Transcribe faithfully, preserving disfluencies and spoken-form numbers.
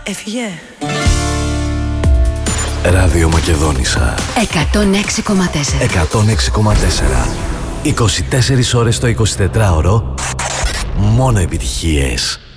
Έφυγε. Ράδιο Μακεδόνισσα εκατόν έξι κόμμα τέσσερα. εκατόν έξι κόμμα τέσσερα. είκοσι τέσσερις ώρες το εικοσιτετράωρο. Μόνο επιτυχίες.